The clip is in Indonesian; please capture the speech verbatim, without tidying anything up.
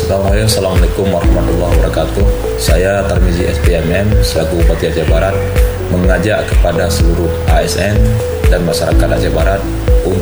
Assalamualaikum warahmatullahi wabarakatuh. Saya Tarmizi S P M M selaku Bupati Aceh Barat mengajak kepada seluruh A S N dan masyarakat Aceh Barat